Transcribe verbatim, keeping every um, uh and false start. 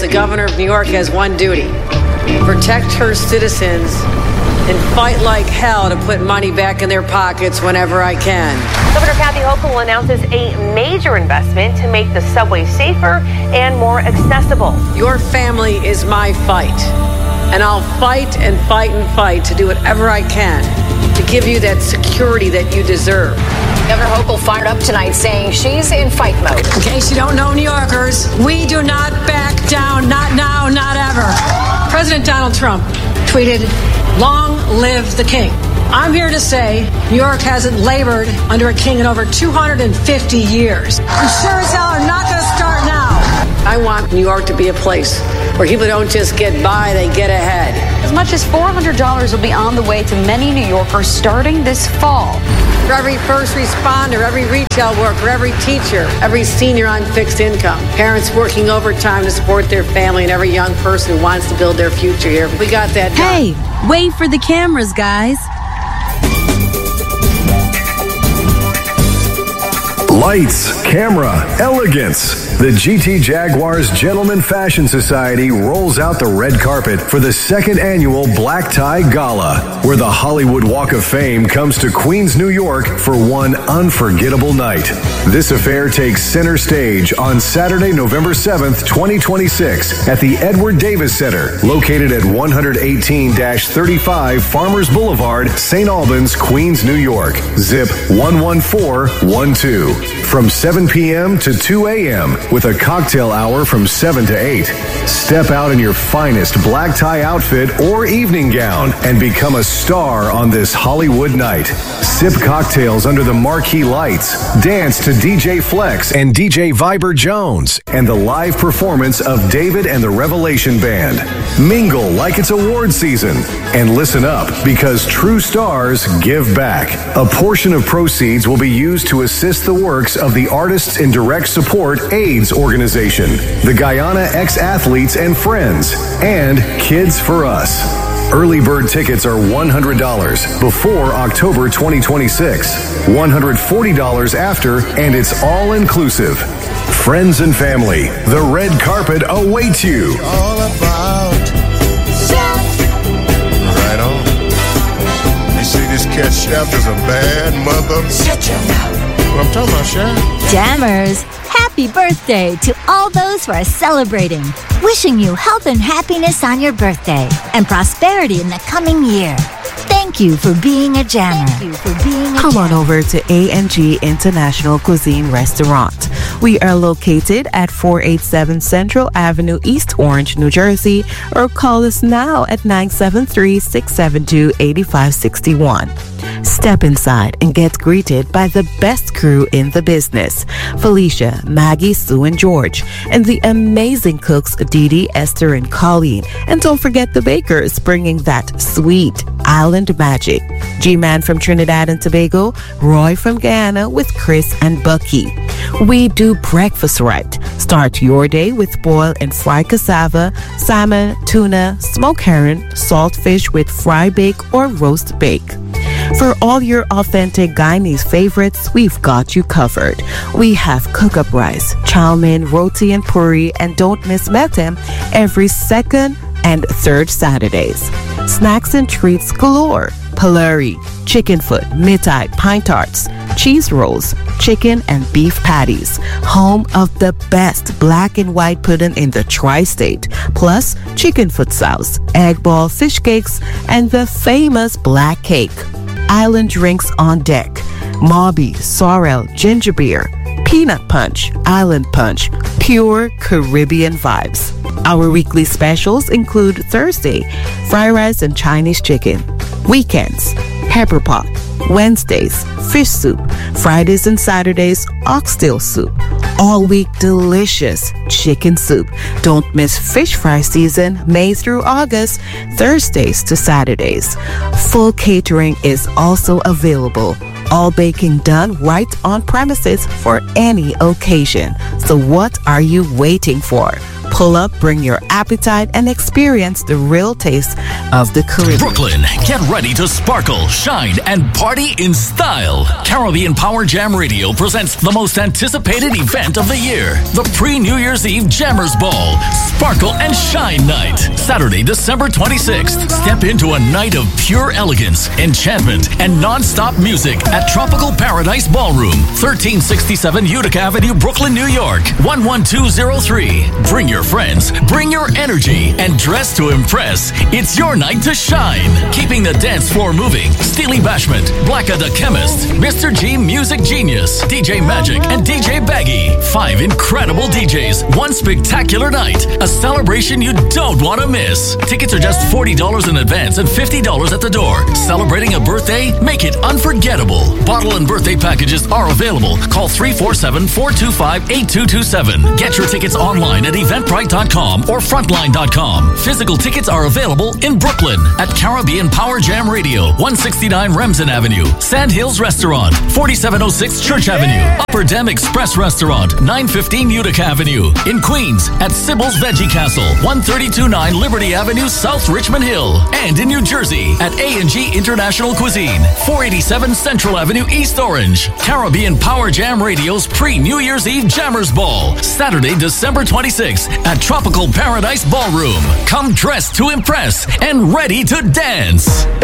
the governor of New York has one duty: protect her citizens and fight like hell to put money back in their pockets whenever I can. Governor Kathy Hochul announces a major investment to make the subway safer and more accessible. Your family is my fight, and I'll fight and fight and fight to do whatever I can to give you that security that you deserve. Governor Hochul fired up tonight, saying she's in fight mode. In case you don't know, New Yorkers, we do not back down, not now, not ever. President Donald Trump tweeted, "Long live the king." I'm here to say New York hasn't labored under a king in over two hundred fifty years. I'm sure as hell are not going to start now. I want New York to be a place where people don't just get by, they get ahead. As much as four hundred dollars will be on the way to many New Yorkers starting this fall. For every first responder, every retail worker, every teacher, every senior on fixed income, parents working overtime to support their family, and every young person who wants to build their future here. We got that done. Hey, wait for the cameras, guys. Lights, camera, elegance. The G T Jaguars Gentleman Fashion Society rolls out the red carpet for the second annual Black Tie Gala, where the Hollywood Walk of Fame comes to Queens, New York for one unforgettable night. This affair takes center stage on Saturday, November seventh, twenty twenty-six at the Edward Davis Center, located at one eighteen thirty-five Farmers Boulevard, Saint Albans, Queens, New York. Zip one one four one two. From seven p.m. to two a.m. with a cocktail hour from seven to eight. Step out in your finest black tie outfit or evening gown and become a star on this Hollywood night. Sip cocktails under the marquee lights, dance to D J Flex and D J Viber Jones, and the live performance of David and the Revelation Band. Mingle like it's award season, and listen up, because true stars give back. A portion of proceeds will be used to assist the works of the Artists in Direct Support AIDS organization, the Guyana Ex-Athletes and Friends, and Kids for Us. Early bird tickets are one hundred dollars before October twenty twenty-six, one hundred forty dollars after, and it's all inclusive. Friends and family, the red carpet awaits you. All about Chef. Right on. You see, this cat Chef is a bad mother. Shut your mouth. What I'm talking about, Chef. Jammers, happy birthday to all those who are celebrating. Wishing you health and happiness on your birthday and prosperity in the coming year. Thank you for being a jammer. Thank you for being a Come jammer. on over to A and G International Cuisine Restaurant. We are located at four eighty-seven Central Avenue, East Orange, New Jersey, or call us now at nine seven three, six seven two, eight five six one. Step inside and get greeted by the best crew in the business: Felicia, Maggie, Sue, and George, and the amazing cooks Dee Dee, Esther, and Colleen. And don't forget the bakers bringing that sweet island magic: G-Man from Trinidad and Tobago, Roy from Guyana with Chris and Bucky. We do breakfast right. Start your day with boiled and fried cassava, salmon, tuna, smoked herring, saltfish with fry bake or roast bake. For all your authentic Guyanese favorites, we've got you covered. We have cook-up rice, chow mein, roti, and puri, and don't miss metem every second and third Saturdays. Snacks and treats galore: palari, chicken foot, mitai, pine tarts, cheese rolls, chicken and beef patties. Home of the best black and white pudding in the tri-state, plus chicken foot sauce, egg ball, fish cakes, and the famous black cake. Island drinks on deck: Mauby, sorrel, ginger beer, peanut punch, island punch, pure Caribbean vibes. Our weekly specials include Thursday, fried rice and Chinese chicken. Weekends, pepper pot. Wednesdays, fish soup. Fridays and Saturdays, oxtail soup. All week, delicious chicken soup. Don't miss fish fry season, May through August, Thursdays to Saturdays. Full catering is also available. All baking done right on premises for any occasion. So what are you waiting for? Pull up, bring your appetite, and experience the real taste of the Caribbean. Brooklyn, get ready to sparkle, shine, and party in style. Caribbean Power Jam Radio presents the most anticipated event of the year, the pre-New Year's Eve Jammers Ball. Sparkle and Shine Night. Saturday, December twenty-sixth. Step into a night of pure elegance, enchantment, and non-stop music at Tropical Paradise Ballroom, thirteen sixty-seven Utica Avenue, Brooklyn, New York, one one two zero three. Bring your friends, bring your energy, and dress to impress. It's your night to shine. Keeping the dance floor moving. Steely Bashment, Blacka the Chemist, Mister G Music Genius, D J Magic, and D J Baggy. Five incredible D Js, one spectacular night. A celebration you don't want to miss. Tickets are just forty dollars in advance and fifty dollars at the door. Celebrating a birthday? Make it unforgettable. Bottle and birthday packages are available. Call three four seven, four two five, eight two two seven. Get your tickets online at eventbrite dot com or frontline dot com. Physical tickets are available in Brooklyn at Caribbean Power Jam Radio, one sixty-nine Remsen Avenue, Sand Hills Restaurant, forty-seven oh six Church Avenue, Upper Dam Express Restaurant, nine fifteen Utica Avenue. In Queens at Sybil's Veggie Castle, one thirty-two nine Liberty Avenue, South Richmond Hill. And in New Jersey at A and G International Cuisine, four eighty-seven Central Avenue, East Orange. Caribbean Power Jam Radio's pre-New Year's Eve Jammers Ball, Saturday, December twenty-sixth at Tropical Paradise Ballroom. Come dressed to impress and ready to dance.